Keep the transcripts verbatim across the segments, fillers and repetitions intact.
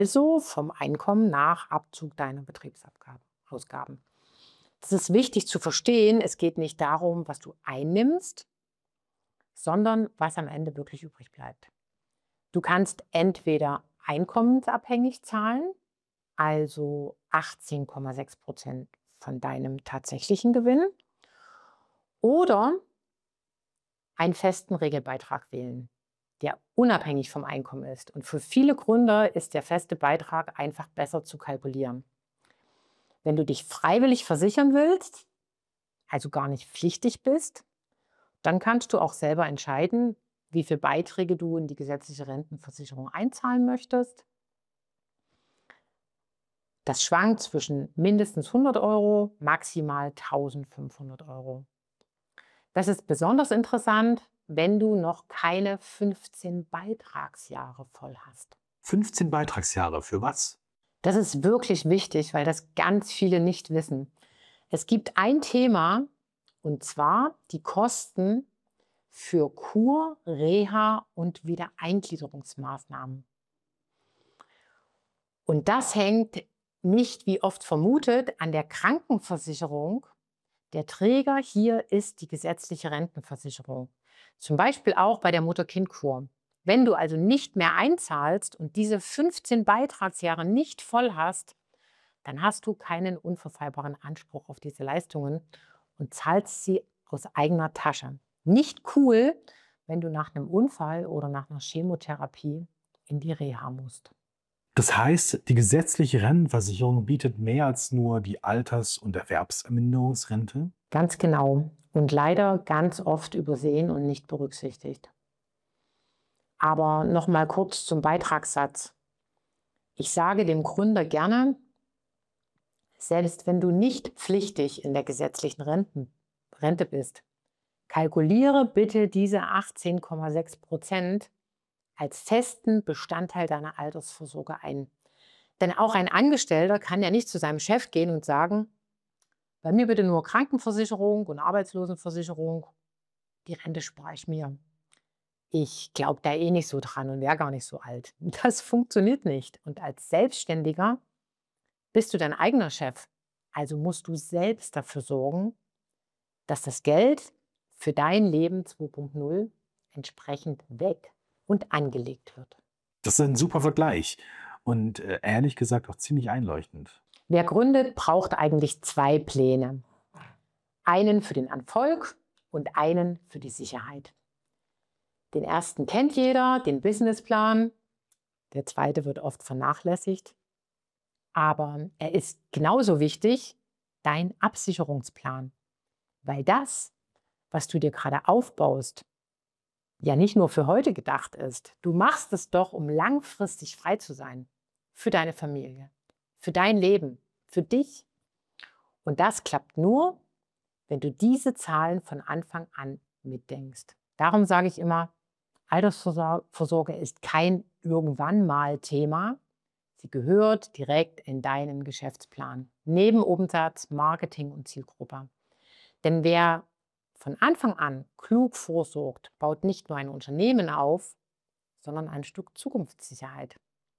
Also vom Einkommen nach Abzug deiner Betriebsausgaben. Das ist wichtig zu verstehen. Es geht nicht darum, was du einnimmst, sondern was am Ende wirklich übrig bleibt. Du kannst entweder einkommensabhängig zahlen, also achtzehn Komma sechs Prozent von deinem tatsächlichen Gewinn, oder einen festen Regelbeitrag wählen, der unabhängig vom Einkommen ist. Und für viele Gründer ist der feste Beitrag einfach besser zu kalkulieren. Wenn du dich freiwillig versichern willst, also gar nicht pflichtig bist, dann kannst du auch selber entscheiden, wie viele Beiträge du in die gesetzliche Rentenversicherung einzahlen möchtest. Das schwankt zwischen mindestens hundert Euro, maximal eintausendfünfhundert Euro. Das ist besonders interessant, wenn du noch keine fünfzehn Beitragsjahre voll hast. fünfzehn Beitragsjahre, für was? Das ist wirklich wichtig, weil das ganz viele nicht wissen. Es gibt ein Thema, und zwar die Kosten für Kur, Reha und Wiedereingliederungsmaßnahmen. Und das hängt nicht, wie oft vermutet, an der Krankenversicherung. Der Träger hier ist die gesetzliche Rentenversicherung. Zum Beispiel auch bei der Mutter-Kind-Kur. Wenn du also nicht mehr einzahlst und diese fünfzehn Beitragsjahre nicht voll hast, dann hast du keinen unverfehlbaren Anspruch auf diese Leistungen und zahlst sie aus eigener Tasche. Nicht cool, wenn du nach einem Unfall oder nach einer Chemotherapie in die Reha musst. Das heißt, die gesetzliche Rentenversicherung bietet mehr als nur die Alters- und Erwerbsminderungsrente? Ganz genau. Und leider ganz oft übersehen und nicht berücksichtigt. Aber noch mal kurz zum Beitragssatz. Ich sage dem Gründer gerne, selbst wenn du nicht pflichtig in der gesetzlichen Renten, Rente bist, kalkuliere bitte diese achtzehn Komma sechs Prozent als festen Bestandteil deiner Altersvorsorge ein. Denn auch ein Angestellter kann ja nicht zu seinem Chef gehen und sagen, bei mir bitte nur Krankenversicherung und Arbeitslosenversicherung, die Rente spare ich mir. Ich glaube da eh nicht so dran und wäre gar nicht so alt. Das funktioniert nicht. Und als Selbstständiger bist du dein eigener Chef. Also musst du selbst dafür sorgen, dass das Geld für dein Leben zwei Punkt null entsprechend weg und angelegt wird. Das ist ein super Vergleich und äh, ehrlich gesagt auch ziemlich einleuchtend. Wer gründet, braucht eigentlich zwei Pläne. Einen für den Erfolg und einen für die Sicherheit. Den ersten kennt jeder, den Businessplan. Der zweite wird oft vernachlässigt. Aber er ist genauso wichtig, dein Absicherungsplan. Weil das, was du dir gerade aufbaust, ja nicht nur für heute gedacht ist. Du machst es doch, um langfristig frei zu sein. Für deine Familie, für dein Leben, für dich. Und das klappt nur, wenn du diese Zahlen von Anfang an mitdenkst. Darum sage ich immer, Altersvorsorge ist kein Irgendwann-mal-Thema. Sie gehört direkt in deinen Geschäftsplan. Neben Umsatz, Marketing und Zielgruppe. Denn wer von Anfang an klug vorsorgt, baut nicht nur ein Unternehmen auf, sondern ein Stück Zukunftssicherheit.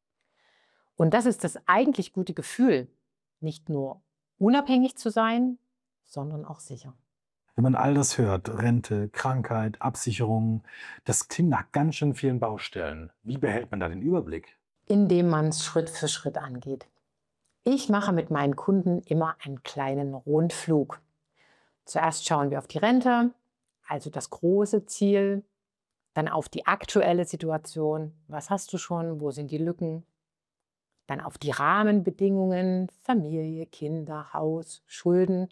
Und das ist das eigentlich gute Gefühl, nicht nur unabhängig zu sein, sondern auch sicher. Wenn man all das hört, Rente, Krankheit, Absicherung, das klingt nach ganz schön vielen Baustellen. Wie behält man da den Überblick? Indem man es Schritt für Schritt angeht. Ich mache mit meinen Kunden immer einen kleinen Rundflug. Zuerst schauen wir auf die Rente, also das große Ziel, dann auf die aktuelle Situation. Was hast du schon? Wo sind die Lücken? Dann auf die Rahmenbedingungen, Familie, Kinder, Haus, Schulden.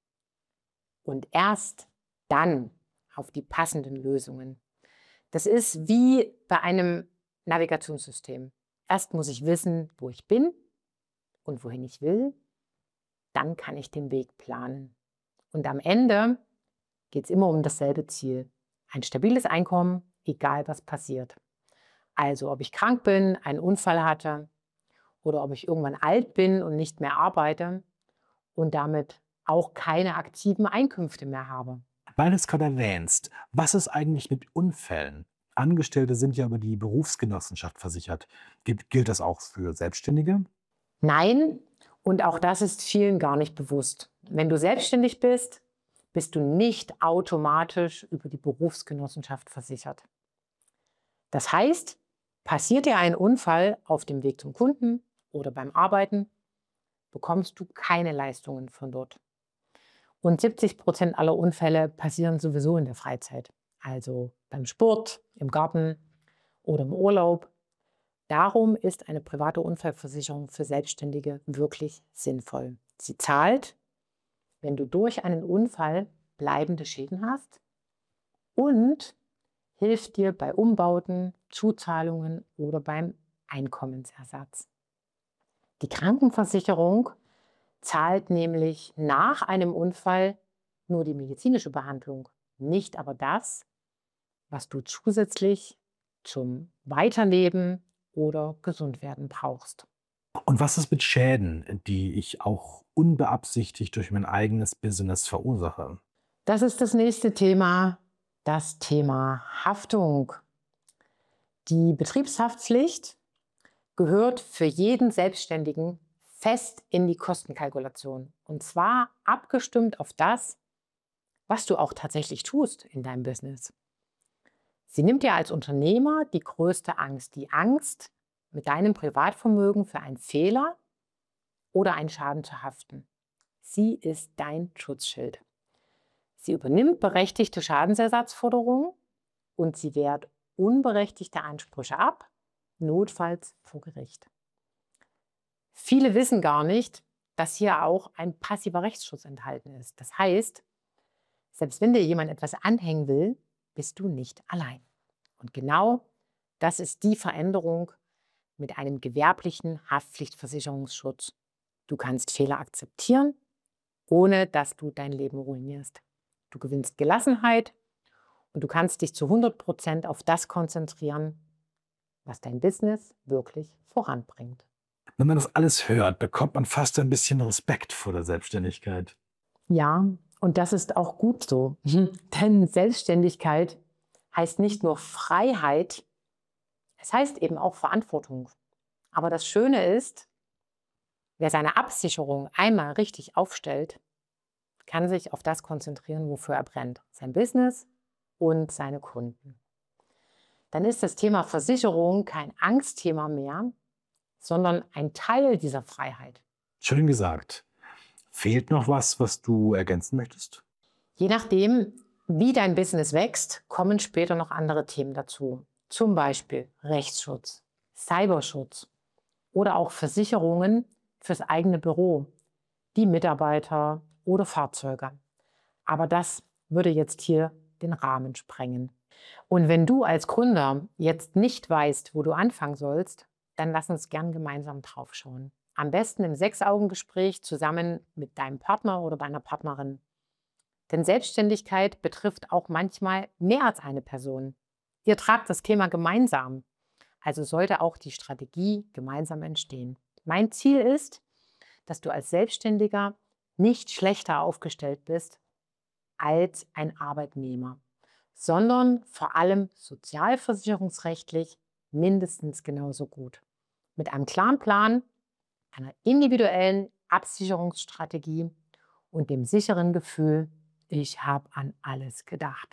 Und erst dann auf die passenden Lösungen. Das ist wie bei einem Navigationssystem. Erst muss ich wissen, wo ich bin und wohin ich will. Dann kann ich den Weg planen. Und am Ende geht es immer um dasselbe Ziel. Ein stabiles Einkommen, egal was passiert. Also ob ich krank bin, einen Unfall hatte oder ob ich irgendwann alt bin und nicht mehr arbeite und damit auch keine aktiven Einkünfte mehr habe. Weil du es gerade erwähnst, was ist eigentlich mit Unfällen? Angestellte sind ja über die Berufsgenossenschaft versichert. Gilt, gilt das auch für Selbstständige? Nein, und auch das ist vielen gar nicht bewusst. Wenn du selbstständig bist, bist du nicht automatisch über die Berufsgenossenschaft versichert. Das heißt, passiert dir ein Unfall auf dem Weg zum Kunden oder beim Arbeiten, bekommst du keine Leistungen von dort. Und siebzig Prozent aller Unfälle passieren sowieso in der Freizeit, also beim Sport, im Garten oder im Urlaub. Darum ist eine private Unfallversicherung für Selbstständige wirklich sinnvoll. Sie zahlt, wenn du durch einen Unfall bleibende Schäden hast und hilft dir bei Umbauten, Zuzahlungen oder beim Einkommensersatz. Die Krankenversicherung zahlt nämlich nach einem Unfall nur die medizinische Behandlung, nicht aber das, was du zusätzlich zum Weiterleben oder Gesundwerden brauchst. Und was ist mit Schäden, die ich auch unbeabsichtigt durch mein eigenes Business verursache? Das ist das nächste Thema, das Thema Haftung. Die Betriebshaftpflicht gehört für jeden Selbstständigen fest in die Kostenkalkulation. Und zwar abgestimmt auf das, was du auch tatsächlich tust in deinem Business. Sie nimmt dir als Unternehmer die größte Angst, die Angst, mit deinem Privatvermögen für einen Fehler oder einen Schaden zu haften. Sie ist dein Schutzschild. Sie übernimmt berechtigte Schadensersatzforderungen und sie wehrt unberechtigte Ansprüche ab, notfalls vor Gericht. Viele wissen gar nicht, dass hier auch ein passiver Rechtsschutz enthalten ist. Das heißt, selbst wenn dir jemand etwas anhängen will, bist du nicht allein. Und genau das ist die Veränderung mit einem gewerblichen Haftpflichtversicherungsschutz. Du kannst Fehler akzeptieren, ohne dass du dein Leben ruinierst. Du gewinnst Gelassenheit und du kannst dich zu hundert Prozent auf das konzentrieren, was dein Business wirklich voranbringt. Wenn man das alles hört, bekommt man fast ein bisschen Respekt vor der Selbstständigkeit. Ja, und das ist auch gut so. Denn Selbstständigkeit heißt nicht nur Freiheit, es heißt eben auch Verantwortung. Aber das Schöne ist, wer seine Absicherung einmal richtig aufstellt, kann sich auf das konzentrieren, wofür er brennt. Sein Business und seine Kunden. Dann ist das Thema Versicherung kein Angstthema mehr, sondern ein Teil dieser Freiheit. Schön gesagt. Fehlt noch was, was du ergänzen möchtest? Je nachdem, wie dein Business wächst, kommen später noch andere Themen dazu. Zum Beispiel Rechtsschutz, Cyberschutz oder auch Versicherungen fürs eigene Büro, die Mitarbeiter oder Fahrzeuge. Aber das würde jetzt hier den Rahmen sprengen. Und wenn du als Gründer jetzt nicht weißt, wo du anfangen sollst, dann lass uns gern gemeinsam drauf schauen. Am besten im Sechs-Augen-Gespräch zusammen mit deinem Partner oder deiner Partnerin. Denn Selbstständigkeit betrifft auch manchmal mehr als eine Person. Ihr tragt das Thema gemeinsam. Also sollte auch die Strategie gemeinsam entstehen. Mein Ziel ist, dass du als Selbstständiger nicht schlechter aufgestellt bist als ein Arbeitnehmer, sondern vor allem sozialversicherungsrechtlich mindestens genauso gut. Mit einem klaren Plan, einer individuellen Absicherungsstrategie und dem sicheren Gefühl, ich habe an alles gedacht.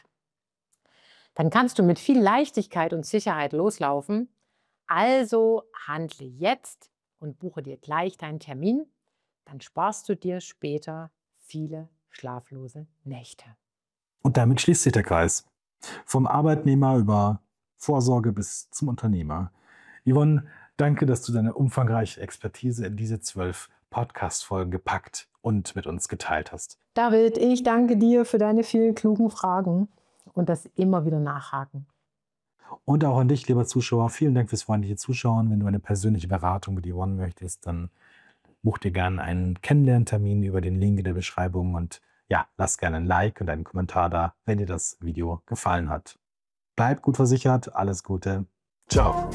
Dann kannst du mit viel Leichtigkeit und Sicherheit loslaufen. Also handle jetzt und buche dir gleich deinen Termin. Dann sparst du dir später viele schlaflose Nächte. Und damit schließt sich der Kreis. Vom Arbeitnehmer über Vorsorge bis zum Unternehmer. Yvonne, danke, dass du deine umfangreiche Expertise in diese zwölf Podcast-Folgen gepackt und mit uns geteilt hast. David, ich danke dir für deine vielen klugen Fragen und das immer wieder Nachhaken. Und auch an dich, lieber Zuschauer, vielen Dank fürs freundliche Zuschauen. Wenn du eine persönliche Beratung mit Yvonne möchtest, dann buch dir gerne einen Kennenlerntermin über den Link in der Beschreibung und ja, lass gerne ein Like und einen Kommentar da, wenn dir das Video gefallen hat. Bleib gut versichert, alles Gute. Ciao.